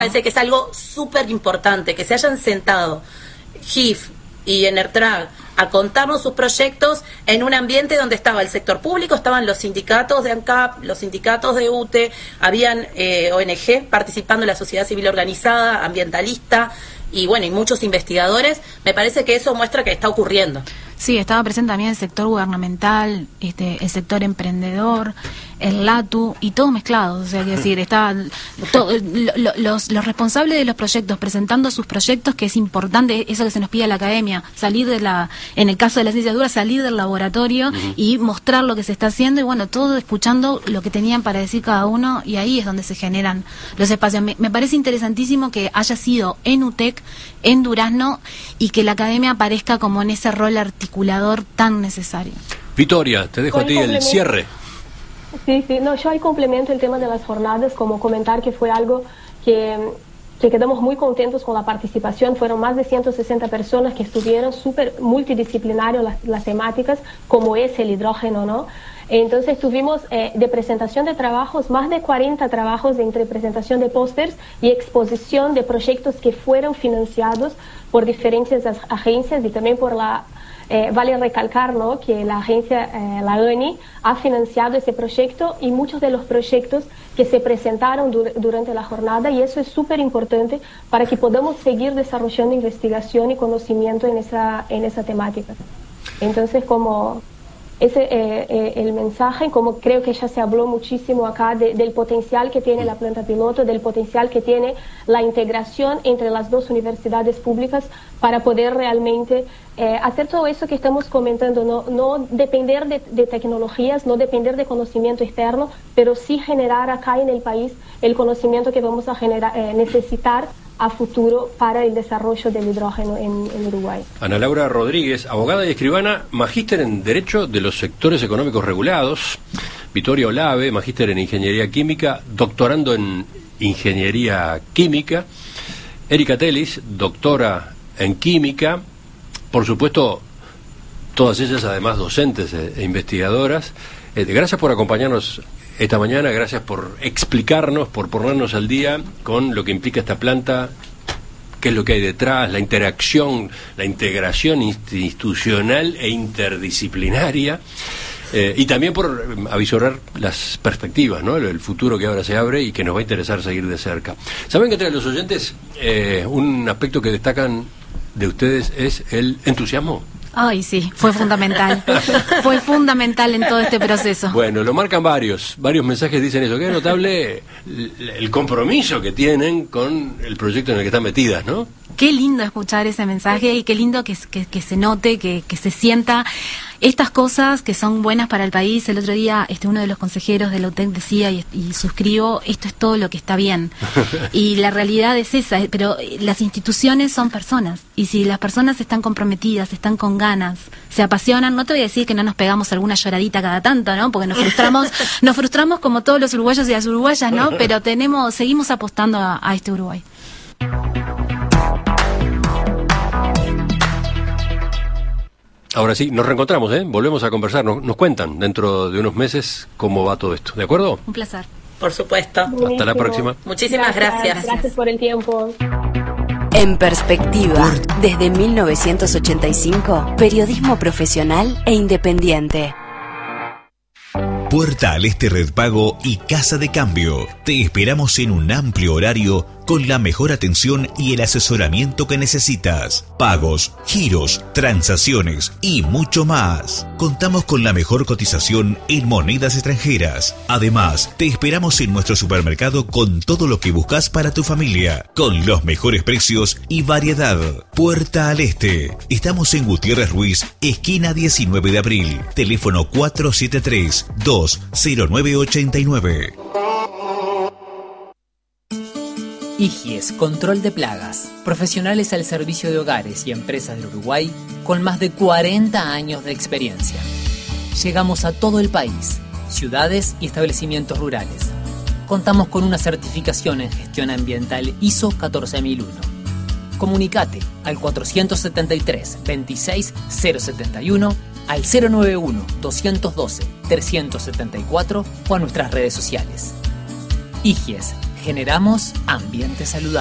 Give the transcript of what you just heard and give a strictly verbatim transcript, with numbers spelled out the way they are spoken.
parece que es algo súper importante, que se hayan sentado G I F y Enertrag a contarnos sus proyectos en un ambiente donde estaba el sector público, estaban los sindicatos de ANCAP, los sindicatos de U T E, habían eh, O N G participando en la sociedad civil organizada, ambientalista, y bueno, y muchos investigadores. Me parece que eso muestra que está ocurriendo. Sí, estaba presente también el sector gubernamental, este, el sector emprendedor, el LATU, y todo mezclado. O sea, que decir, estaban todo, lo, lo, los, los responsables de los proyectos presentando sus proyectos, que es importante, eso que se nos pide a la academia, salir de la, en el caso de las ciencias duras, salir del laboratorio uh-huh. y mostrar lo que se está haciendo, y bueno, todo escuchando lo que tenían para decir cada uno, y ahí es donde se generan los espacios. Me, me parece interesantísimo que haya sido en U T E C, en Durazno, y que la academia aparezca como en ese rol articulador tan necesario. Victoria, te dejo a ti el cierre. Sí, sí, no, yo ahí complemento el tema de las jornadas, como comentar que fue algo que, que quedamos muy contentos con la participación. Fueron más de ciento sesenta personas que estuvieron, súper multidisciplinarios las, las temáticas, como es el hidrógeno, ¿no? Entonces tuvimos eh, de presentación de trabajos, más de cuarenta trabajos entre presentación de pósters y exposición de proyectos que fueron financiados por diferentes agencias y también por la... Eh, vale recalcar, ¿no?, que la agencia, eh, la O N I, ha financiado ese proyecto y muchos de los proyectos que se presentaron dur- durante la jornada, y eso es súper importante para que podamos seguir desarrollando investigación y conocimiento en esa, en esa temática. Entonces, como ese eh, eh, el mensaje, como creo que ya se habló muchísimo acá de, del potencial que tiene la planta piloto, del potencial que tiene la integración entre las dos universidades públicas para poder realmente eh, hacer todo eso que estamos comentando, no, no depender de, de tecnologías, no depender de conocimiento externo, pero sí generar acá en el país el conocimiento que vamos a generar, eh, necesitar a futuro para el desarrollo del hidrógeno en, en Uruguay. Ana Laura Rodríguez, abogada y escribana, magíster en Derecho de los Sectores Económicos Regulados. Victoria Olave, magíster en Ingeniería Química, doctorando en Ingeniería Química. Erika Telis, doctora en Química. Por supuesto, todas ellas además docentes e investigadoras. Eh, gracias por acompañarnos esta mañana, gracias por explicarnos, por ponernos al día con lo que implica esta planta, qué es lo que hay detrás, la interacción, la integración institucional e interdisciplinaria, eh, y también por avisorar las perspectivas, ¿no?, el futuro que ahora se abre y que nos va a interesar seguir de cerca. ¿Saben que entre los oyentes eh, un aspecto que destacan de ustedes es el entusiasmo? Ay, sí, fue fundamental. Fue fundamental en todo este proceso. Bueno, lo marcan varios. Varios mensajes dicen eso. Que es notable el compromiso que tienen con el proyecto en el que están metidas, ¿no? Qué lindo escuchar ese mensaje y qué lindo que, que, que se note, que, que se sienta estas cosas que son buenas para el país. El otro día este uno de los consejeros de la U T E C decía, y, y suscribo, esto es todo lo que está bien. Y la realidad es esa, pero las instituciones son personas. Y si las personas están comprometidas, están con ganas, se apasionan, no te voy a decir que no nos pegamos alguna lloradita cada tanto, ¿no? Porque nos frustramos, nos frustramos como todos los uruguayos y las uruguayas, ¿no? Pero tenemos, seguimos apostando a, a este Uruguay. Ahora sí, nos reencontramos, ¿eh? Volvemos a conversar, nos, nos cuentan dentro de unos meses cómo va todo esto, ¿de acuerdo? Un placer. Por supuesto. Buenísimo. Hasta la próxima. Muchísimas gracias. Gracias, gracias por el tiempo. En Perspectiva, desde mil novecientos ochenta y cinco, periodismo profesional e independiente. Puerta al Este Red Pago y Casa de Cambio. Te esperamos en un amplio horario con la mejor atención y el asesoramiento que necesitas. Pagos, giros, transacciones y mucho más. Contamos con la mejor cotización en monedas extranjeras. Además, te esperamos en nuestro supermercado con todo lo que buscas para tu familia, con los mejores precios y variedad. Puerta al Este. Estamos en Gutiérrez Ruiz, esquina diecinueve de abril. Teléfono cuatro siete tres, dos cero nueve ocho nueve. IGIES, Control de Plagas. Profesionales al servicio de hogares y empresas del Uruguay con más de cuarenta años de experiencia. Llegamos a todo el país, ciudades y establecimientos rurales. Contamos con una certificación en gestión ambiental I S O catorce mil uno. Comunicate al cuatro siete tres, veintiséis cero setenta y uno, al cero nueve uno, dos uno dos, tres siete cuatro o a nuestras redes sociales. IGIES, Generamos ambiente saludable.